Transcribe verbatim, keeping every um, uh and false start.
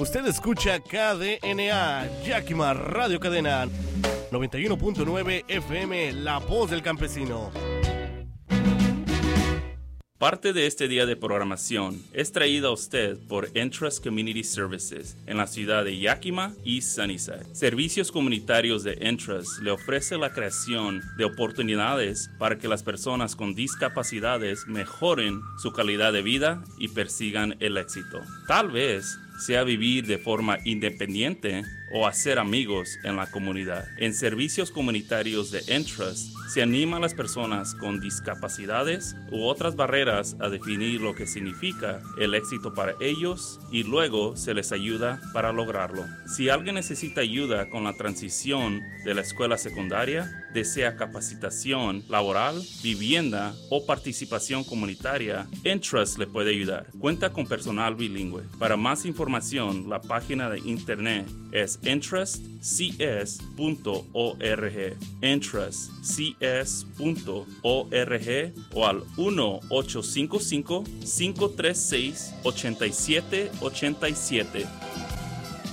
Usted escucha K D N A, Yakima Radio Cadena, noventa y uno punto nueve F M, La Voz del Campesino. Parte de este día de programación es traída a usted por Entrust Community Services en la ciudad de Yakima y Sunnyside. Servicios comunitarios de Entrust le ofrece la creación de oportunidades para que las personas con discapacidades mejoren su calidad de vida y persigan el éxito. Tal vez sea vivir de forma independiente o hacer amigos en la comunidad. En servicios comunitarios de Entrust se anima a las personas con discapacidades u otras barreras a definir lo que significa el éxito para ellos y luego se les ayuda para lograrlo. Si alguien necesita ayuda con la transición de la escuela secundaria, desea capacitación laboral, vivienda o participación comunitaria, Entrust le puede ayudar. Cuenta con personal bilingüe. Para más información, la página de internet es entrust c s punto org, entrust c s punto org o al uno ocho cinco cinco, cinco tres seis, ocho siete ocho siete.